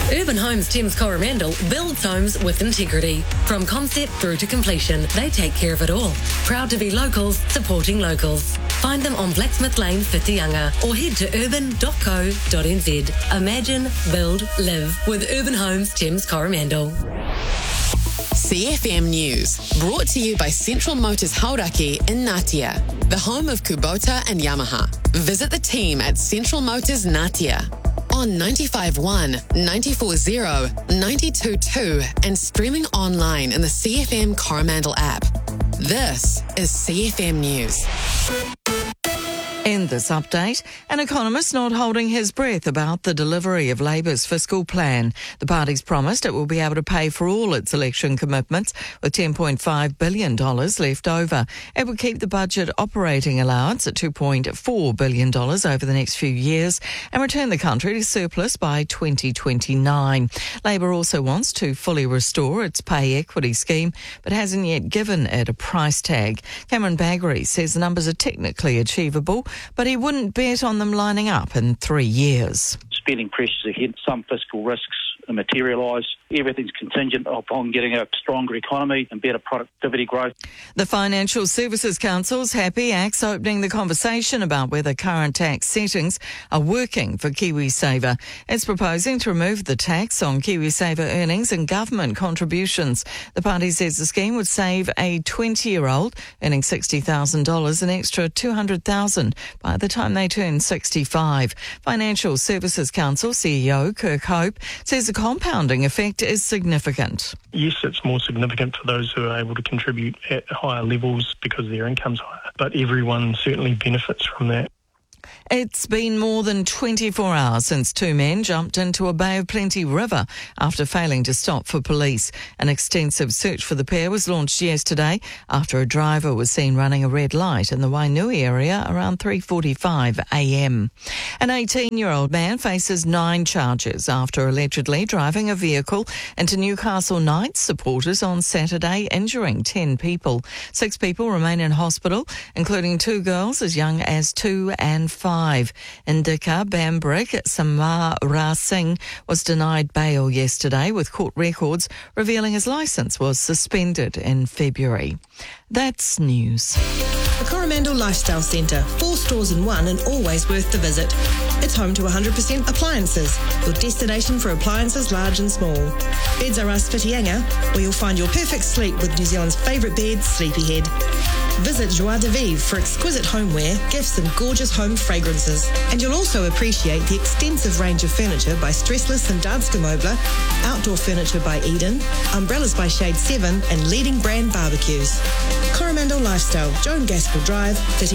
Urban Homes Thames Coromandel builds homes with integrity. From concept through to completion, they take care of it all. Proud to be locals, supporting locals. Find them on Blacksmith Lane, Whitianga, or head to urban.co.nz. Imagine, build, live with Urban Homes Thames Coromandel. CFM News, brought to you by Central Motors Hauraki in Ngatea, the home of Kubota and Yamaha. Visit the team at Central Motors Ngatea on 95.1, 94.0, 92.2 and streaming online in the CFM Coromandel app. This is CFM News. In this update, an economist not holding his breath about the delivery of Labour's fiscal plan. The party's promised it will be able to pay for all its election commitments with $10.5 billion left over. It will keep the budget operating allowance at $2.4 billion over the next few years and return the country to surplus by 2029. Labour also wants to fully restore its pay equity scheme but hasn't yet given it a price tag. Cameron Baggery says the numbers are technically achievable, but he wouldn't bet on them lining up in 3 years. Spending pressures ahead, some fiscal risks materialise. Everything's contingent upon getting a stronger economy and better productivity growth. The Financial Services Council's happy ACT's opening the conversation about whether current tax settings are working for KiwiSaver. It's proposing to remove the tax on KiwiSaver earnings and government contributions. The party says the scheme would save a 20-year-old earning $60,000 an extra $200,000 by the time they turn 65. Financial Services Council CEO Kirk Hope says the compounding effect is significant. Yes, it's more significant for those who are able to contribute at higher levels because their income's higher, but everyone certainly benefits from that. It's been more than 24 hours since two men jumped into a Bay of Plenty river after failing to stop for police. An extensive search for the pair was launched yesterday after a driver was seen running a red light in the Wainui area around 3:45 a.m. An 18-year-old man faces 9 charges after allegedly driving a vehicle into Newcastle Knights supporters on Saturday, injuring 10 people. 6 people remain in hospital, including 2 girls as young as 2 and 5. Indika Bambrick Samara Singh was denied bail yesterday, with court records revealing his licence was suspended in February. That's news. The Coromandel Lifestyle Centre, 4 stores in one and always worth the visit. It's home to 100% appliances, your destination for appliances large and small. Beds R Us Whitianga, where you'll find your perfect sleep with New Zealand's favourite bed, Sleepyhead. Visit Joie de Vivre for exquisite homeware, gifts and gorgeous home fragrances. And you'll also appreciate the extensive range of furniture by Stressless and Danske Möbler, outdoor furniture by Eden, umbrellas by Shade 7 and leading brand barbecues. Coromandel Lifestyle, Joan Gaskell Drive, Whitianga.